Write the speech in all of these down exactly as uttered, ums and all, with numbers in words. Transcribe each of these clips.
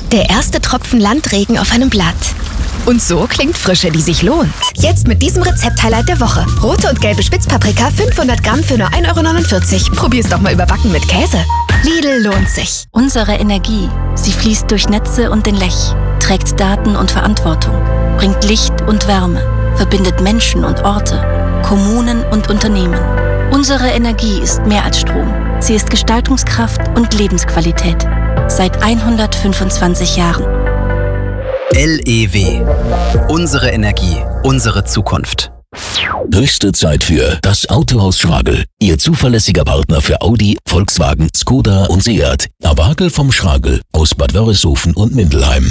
Der erste Tropfen Landregen auf einem Blatt. Und so klingt Frische, die sich lohnt. Jetzt mit diesem Rezept-Highlight der Woche. Rote und gelbe Spitzpaprika, fünfhundert Gramm für nur ein Euro neunundvierzig. Probier's doch mal überbacken mit Käse. Lidl lohnt sich. Unsere Energie, sie fließt durch Netze und den Lech, trägt Daten und Verantwortung, bringt Licht und Wärme, verbindet Menschen und Orte, Kommunen und Unternehmen. Unsere Energie ist mehr als Strom. Sie ist Gestaltungskraft und Lebensqualität. Seit hundertfünfundzwanzig Jahren. L E W. Unsere Energie, unsere Zukunft. Höchste Zeit für das Autohaus Schragel. Ihr zuverlässiger Partner für Audi, Volkswagen, Skoda und Seat. Aber Hackel vom Schragel aus Bad Wörishofen und Mindelheim.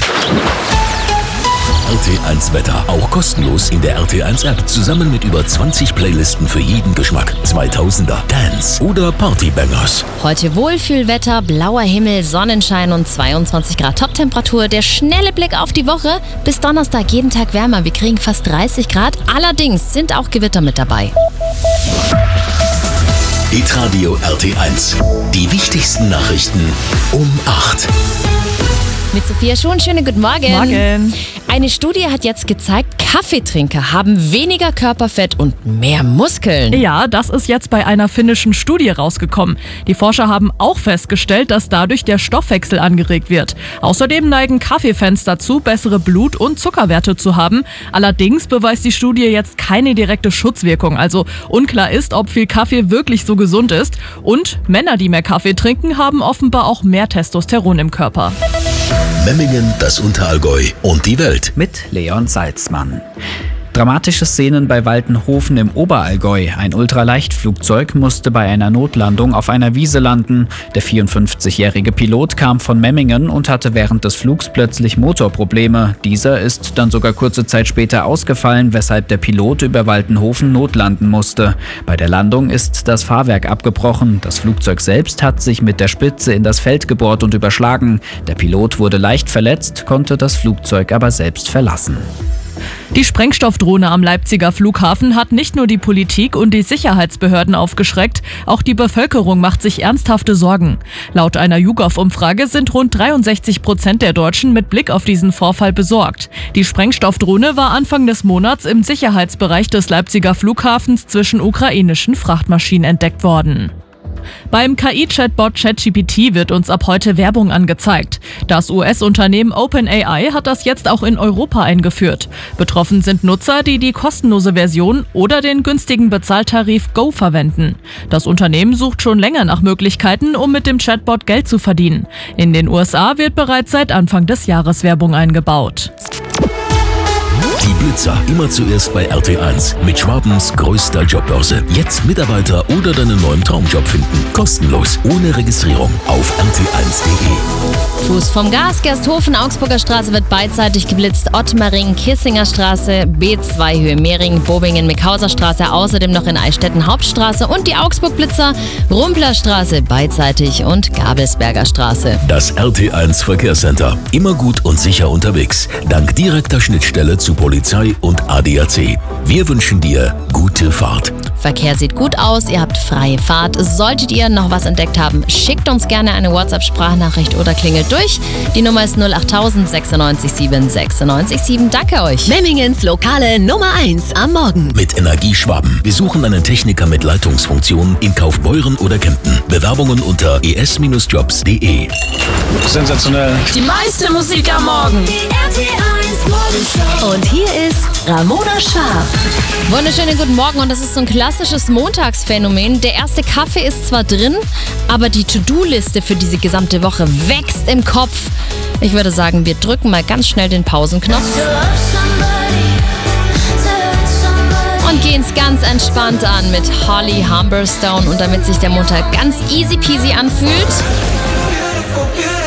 R T eins Wetter, auch kostenlos in der R T eins App, zusammen mit über zwanzig Playlisten für jeden Geschmack. zweitausender, Dance oder Partybangers. Heute Wohlfühlwetter, blauer Himmel, Sonnenschein und zweiundzwanzig Grad Toptemperatur. Der schnelle Blick auf die Woche. Bis Donnerstag jeden Tag wärmer. Wir kriegen fast dreißig Grad. Allerdings sind auch Gewitter mit dabei. Hitradio R T eins. Die wichtigsten Nachrichten um acht. Mit Sophia Schon, schönen guten Morgen. Morgen. Eine Studie hat jetzt gezeigt, Kaffeetrinker haben weniger Körperfett und mehr Muskeln. Ja, das ist jetzt bei einer finnischen Studie rausgekommen. Die Forscher haben auch festgestellt, dass dadurch der Stoffwechsel angeregt wird. Außerdem neigen Kaffeefans dazu, bessere Blut- und Zuckerwerte zu haben. Allerdings beweist die Studie jetzt keine direkte Schutzwirkung. Also unklar ist, ob viel Kaffee wirklich so gesund ist. Und Männer, die mehr Kaffee trinken, haben offenbar auch mehr Testosteron im Körper. Memmingen, das Unterallgäu und die Welt. Mit Leon Salzmann. Dramatische Szenen bei Waltenhofen im Oberallgäu. Ein Ultraleichtflugzeug musste bei einer Notlandung auf einer Wiese landen. Der vierundfünfzigjährige Pilot kam von Memmingen und hatte während des Flugs plötzlich Motorprobleme. Dieser ist dann sogar kurze Zeit später ausgefallen, weshalb der Pilot über Waltenhofen notlanden musste. Bei der Landung ist das Fahrwerk abgebrochen. Das Flugzeug selbst hat sich mit der Spitze in das Feld gebohrt und überschlagen. Der Pilot wurde leicht verletzt, konnte das Flugzeug aber selbst verlassen. Die Sprengstoffdrohne am Leipziger Flughafen hat nicht nur die Politik und die Sicherheitsbehörden aufgeschreckt, auch die Bevölkerung macht sich ernsthafte Sorgen. Laut einer YouGov-Umfrage sind rund dreiundsechzig Prozent der Deutschen mit Blick auf diesen Vorfall besorgt. Die Sprengstoffdrohne war Anfang des Monats im Sicherheitsbereich des Leipziger Flughafens zwischen ukrainischen Frachtmaschinen entdeckt worden. Beim K I-Chatbot ChatGPT wird uns ab heute Werbung angezeigt. Das U S-Unternehmen OpenAI hat das jetzt auch in Europa eingeführt. Betroffen sind Nutzer, die die kostenlose Version oder den günstigen Bezahltarif Go verwenden. Das Unternehmen sucht schon länger nach Möglichkeiten, um mit dem Chatbot Geld zu verdienen. In den U S A wird bereits seit Anfang des Jahres Werbung eingebaut. Die Blitzer, immer zuerst bei R T eins. Mit Schwabens größter Jobbörse. Jetzt Mitarbeiter oder deinen neuen Traumjob finden. Kostenlos, ohne Registrierung. Auf R T eins punkt de. Fuß vom Gas, Gersthofen, Augsburger Straße wird beidseitig geblitzt. Ottmaring, Kissinger Straße, B zwei Höhe Mehring, Bobingen, Mickhauser Straße, außerdem noch in Eichstätten Hauptstraße und die Augsburg-Blitzer, Rumpler Straße beidseitig und Gabelsberger Straße. Das R T eins Verkehrscenter. Immer gut und sicher unterwegs. Dank direkter Schnittstelle zu Polizei und A D A C. Wir wünschen dir gute Fahrt. Verkehr sieht gut aus, ihr habt freie Fahrt. Solltet ihr noch was entdeckt haben, schickt uns gerne eine WhatsApp-Sprachnachricht oder klingelt durch. Die Nummer ist null acht tausend sechsundneunzig sieben sechsundneunzig sieben. Danke euch. Memmingens lokale Nummer eins am Morgen. Mit Energie Schwaben. Wir suchen einen Techniker mit Leitungsfunktion in Kaufbeuren oder Kempten. Bewerbungen unter e s jobs punkt de. Sensationell. Die meiste Musik am Morgen. Die R T eins Morgenshow. Und hier ist Ramona Schwab. Wunderschönen guten Morgen und das ist so ein klassisches Montagsphänomen. Der erste Kaffee ist zwar drin, aber die To-Do-Liste für diese gesamte Woche wächst im Kopf. Ich würde sagen, wir drücken mal ganz schnell den Pausenknopf und gehen es ganz entspannt an mit Holly Humberstone. Und damit sich der Montag ganz easy peasy anfühlt,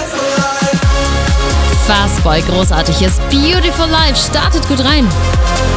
Fastboy, großartiges Beautiful Life, startet gut rein.